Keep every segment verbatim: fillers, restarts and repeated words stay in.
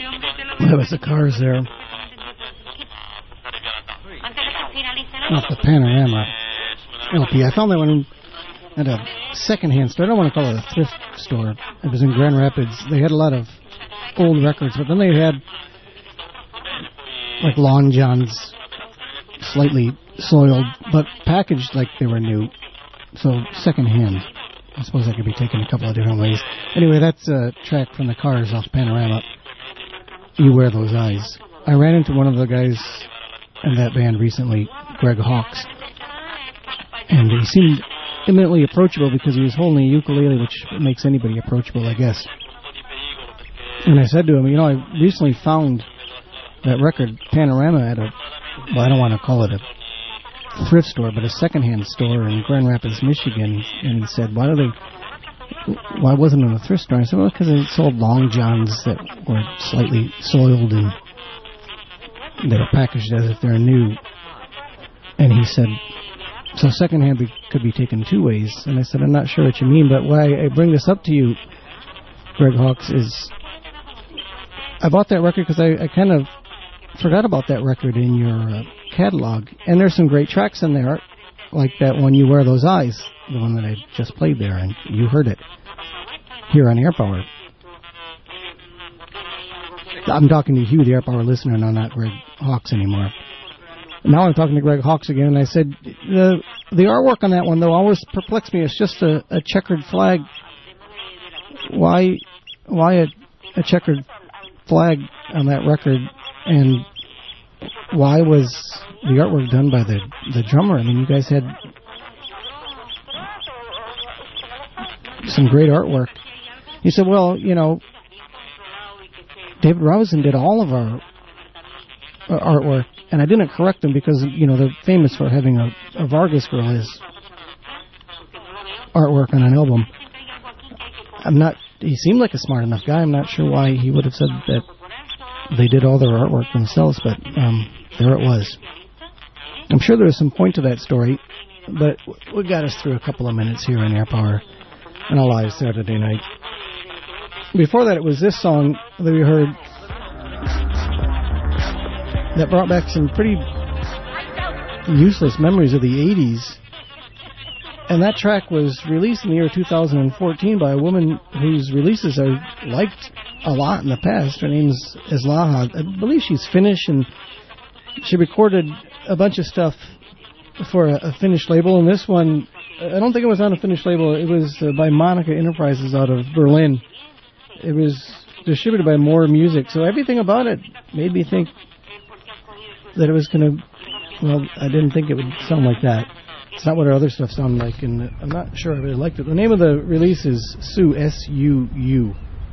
That was the Cars there. Off the Panorama L P. I found that one at a secondhand store. I don't want to call it a thrift store. It was in Grand Rapids. They had a lot of old records, but then they had like Long John's, slightly soiled, but packaged like they were new. So secondhand. I suppose that could be taken a couple of different ways. Anyway, that's a track from the Cars off Panorama. You Wear Those Eyes. I ran into one of the guys in that band recently, Greg Hawkes, and he seemed eminently approachable because he was holding a ukulele, which makes anybody approachable, I guess. And I said to him, you know, I recently found that record Panorama at a, well, I don't want to call it a thrift store, but a secondhand store in Grand Rapids, Michigan. And he said, why do they, why wasn't it a thrift store? I said, well, because it sold Long Johns that were slightly soiled and they were packaged as if they're new. And he said, so secondhand be, could be taken two ways. And I said, I'm not sure what you mean, but why I bring this up to you, Greg Hawkes, is I bought that record because I, I kind of forgot about that record in your uh, catalog. And there's some great tracks in there, like that one, You Wear Those Eyes, the one that I just played there, and you heard it here on Air Power. I'm talking to Hugh, the Air Power listener, no, not Greg Hawkes anymore. Now I'm talking to Greg Hawkes again, and I said, the, the artwork on that one, though, always perplexed me. It's just a, a checkered flag. Why why a, a checkered flag on that record, and why was the artwork done by the, the drummer? I mean, you guys had some great artwork. He said, well, you know, David Rosen did all of our, our artwork, and I didn't correct him because, you know, they're famous for having a, a Vargas girl as artwork on an album. I'm not, he seemed like a smart enough guy. I'm not sure why he would have said that they did all their artwork themselves, but um, there it was. I'm sure there was some point to that story, but we got us through a couple of minutes here on Air Power on a live Saturday night. Before that, it was this song that we heard that brought back some pretty useless memories of the eighties. And that track was released in the year two thousand fourteen by a woman whose releases I liked a lot in the past. Her name's Islaha. I believe she's Finnish, and she recorded a bunch of stuff for a, a Finnish label. And this one, I don't think it was on a Finnish label. It was uh, by Monica Enterprises out of Berlin. It was distributed by More Music. So everything about it made me think that it was going to, well, I didn't think it would sound like that. It's not what our other stuff sounded like, and I'm not sure I really liked it. The name of the release is Sue, S U U.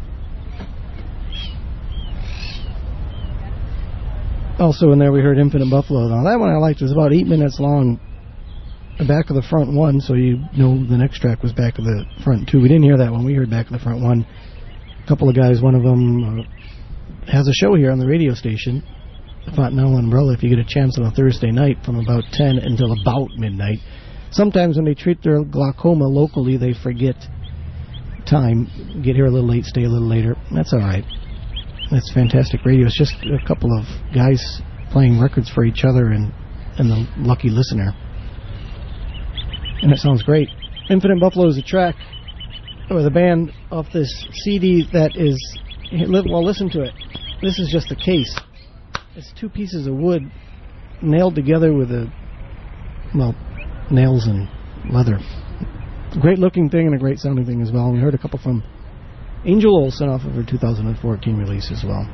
Also in there we heard Infinite Buffalo. Now that one I liked. It was about eight minutes long. The back of the front one, so you know the next track was back of the front two. We didn't hear that one. We heard back of the front one. A couple of guys, one of them uh, has a show here on the radio station, Fontanelle Umbrella, if you get a chance on a Thursday night from about ten until about midnight. Sometimes when they treat their glaucoma locally, they forget time. Get here a little late, stay a little later. That's all right. That's fantastic radio. It's just a couple of guys playing records for each other and, and the lucky listener. And it sounds great. Infinite Buffalo is a track, or the band off this C D that is, well, listen to it. This is just the case. It's two pieces of wood nailed together with a, well, nails and leather. Great looking thing and a great sounding thing as well. And we heard a couple from Angel Olsen off of her two thousand fourteen release as well.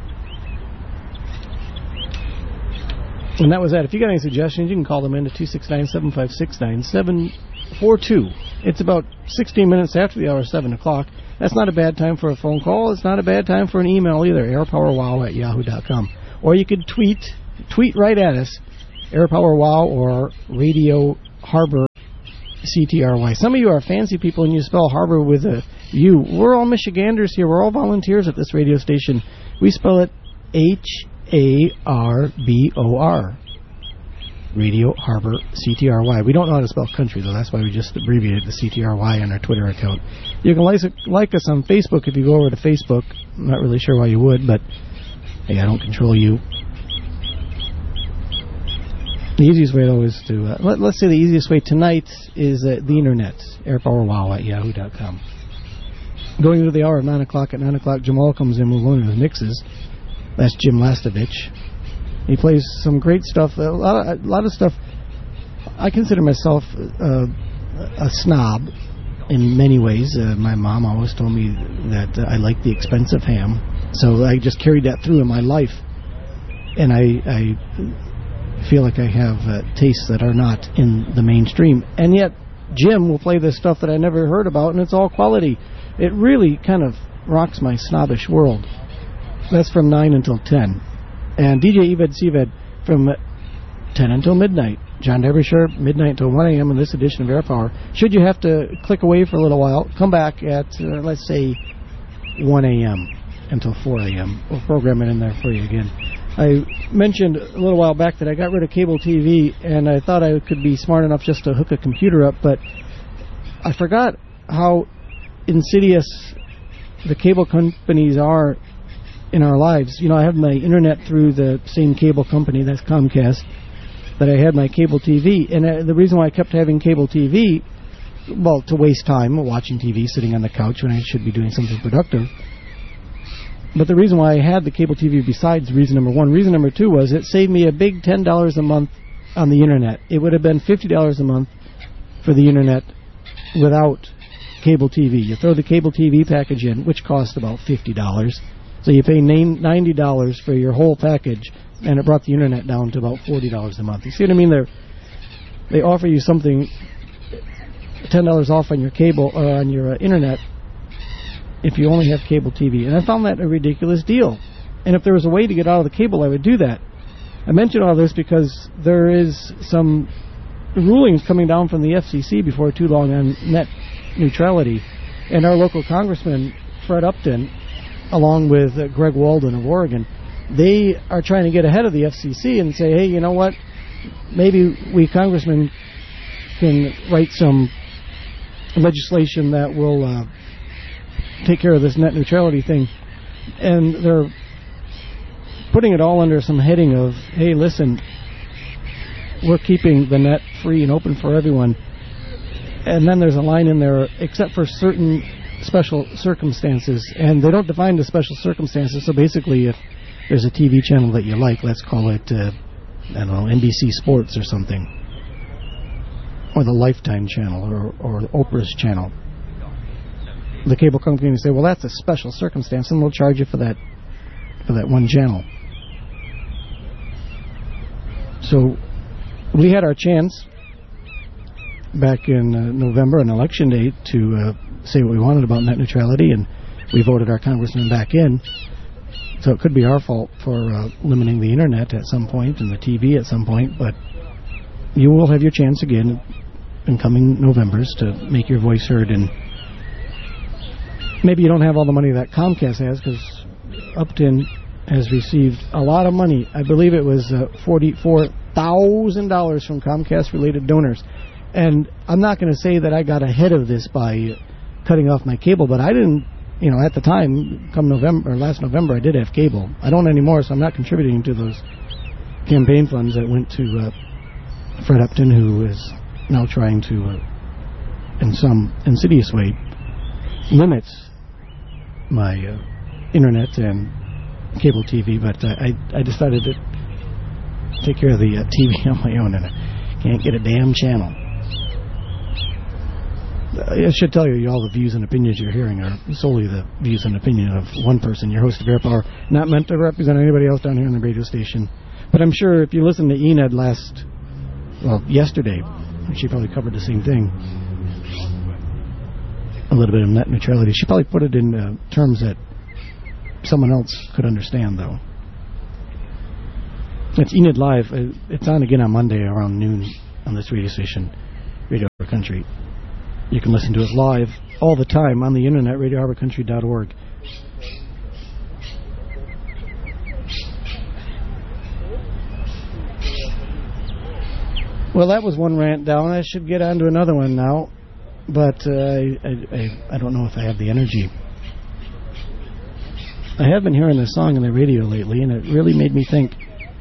And that was that. If you got any suggestions, you can call them in to two six nine, seven five six, nine seven four two. It's about sixteen minutes after the hour, seven o'clock. That's not a bad time for a phone call. It's not a bad time for an email either, airpowerwow at yahoo dot com. Or you could tweet, tweet right at us, airpowerwow or Radio Harbor C T R Y. Some of you are fancy people and you spell Harbor with a U. We're all Michiganders here. We're all volunteers at this radio station. We spell it H A R B O R. Radio Harbor C T R Y. We don't know how to spell country, though. That's why we just abbreviated the C T R Y on our Twitter account. You can like, like us on Facebook if you go over to Facebook. I'm not really sure why you would, but hey, I don't control you. The easiest way, though, is to, uh, let, let's say the easiest way tonight is uh, the internet, airpowerwow at yahoo dot com. Going into the hour of nine o'clock, at nine o'clock, Jamal comes in with one of his mixes. That's Jim Lastovich. He plays some great stuff, a lot of, a lot of stuff. I consider myself uh, a snob in many ways. Uh, my mom always told me that uh, I like the expensive ham, so I just carried that through in my life. And I... I feel like I have uh, tastes that are not in the mainstream. And yet, Jim will play this stuff that I never heard about, and it's all quality. It really kind of rocks my snobbish world. That's from nine until ten. And D J Eved Seved from ten until midnight. John Derbyshire, midnight until one a.m. in this edition of Air Power. Should you have to click away for a little while, come back at, uh, let's say, one a.m. until four a.m. We'll program it in there for you again. I mentioned a little while back that I got rid of cable T V, and I thought I could be smart enough just to hook a computer up, but I forgot how insidious the cable companies are in our lives. You know, I have my internet through the same cable company, that's Comcast, that I had my cable T V, and uh, the reason why I kept having cable T V, well, to waste time watching T V, sitting on the couch when I should be doing something productive. But the reason why I had the cable T V, besides reason number one, reason number two was it saved me a big ten dollars a month on the internet. It would have been fifty dollars a month for the internet without cable T V. You throw the cable T V package in, which cost about fifty dollars. So you pay ninety dollars for your whole package, and it brought the internet down to about forty dollars a month. You see what I mean? They're, they offer you something, ten dollars off on your cable or on your uh, internet, if you only have cable T V. And I found that a ridiculous deal. And if there was a way to get out of the cable, I would do that. I mention all this because there is some rulings coming down from the F C C before too long on net neutrality. And our local congressman, Fred Upton, along with uh, Greg Walden of Oregon, they are trying to get ahead of the F C C and say, hey, you know what? Maybe we congressmen can write some legislation that will... Uh, take care of this net neutrality thing. And they're putting it all under some heading of, hey, listen, we're keeping the net free and open for everyone. And then there's a line in there, except for certain special circumstances. And they don't define the special circumstances. So basically, if there's a T V channel that you like, let's call it, uh, I don't know, N B C Sports or something, or the Lifetime channel, or, or Oprah's channel, the cable company will say, well, that's a special circumstance, and they'll charge you for that for that one channel. So we had our chance back in uh, November on Election Day to uh, say what we wanted about net neutrality, and we voted our congressman back in. So it could be our fault for uh, limiting the internet at some point and the T V at some point, but you will have your chance again in coming Novembers to make your voice heard. And maybe you don't have all the money that Comcast has, because Upton has received a lot of money. I believe it was uh, forty-four thousand dollars from Comcast-related donors. And I'm not going to say that I got ahead of this by cutting off my cable, but I didn't, you know, at the time, come November, or last November, I did have cable. I don't anymore, so I'm not contributing to those campaign funds that went to uh, Fred Upton, who is now trying to, uh, in some insidious way, limit my uh, internet and cable T V, but uh, I, I decided to take care of the uh, T V on my own, and I can't get a damn channel. I should tell you, all the views and opinions you're hearing are solely the views and opinion of one person, your host of Air Power, not meant to represent anybody else down here on the radio station. But I'm sure if you listened to Enid last, well, yesterday, she probably covered the same thing. A little bit of net neutrality. She probably put it in uh, terms that someone else could understand, though. It's Enid Live. It's on again on Monday around noon on this radio station, Radio Harbor Country. You can listen to us live all the time on the internet, radio harbor country dot org. Well, that was one rant down. I should get on to another one now, but uh, I, I, I don't know if I have the energy. I have been hearing this song on the radio lately, and it really made me think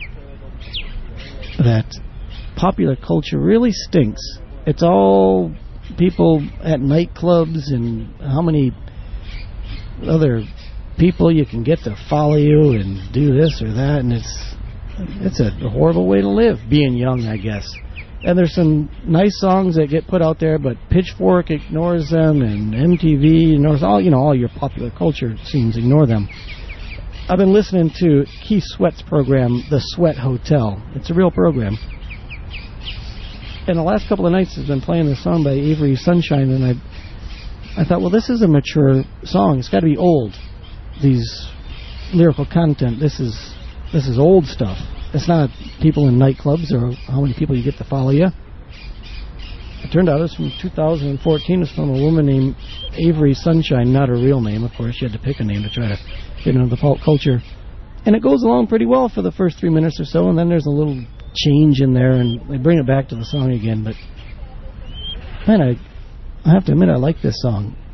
that popular culture really stinks. It's all people at nightclubs and how many other people you can get to follow you and do this or that, and it's it's a horrible way to live, being young, I guess. And there's some nice songs that get put out there, but Pitchfork ignores them, and M T V ignores all, you know, all your popular culture scenes ignore them. I've been listening to Keith Sweat's program, The Sweat Hotel. It's a real program. And the last couple of nights has been playing this song by Avery Sunshine, and I I thought, well, this is a mature song. It's got to be old. These lyrical content, this is this is old stuff. It's not people in nightclubs or how many people you get to follow you. It turned out it's from two thousand fourteen. It's from a woman named Avery Sunshine, not her real name, of course. She had to pick a name to try to get into the pop culture. And it goes along pretty well for the first three minutes or so, and then there's a little change in there, and they bring it back to the song again. But, man, I, I have to admit I like this song.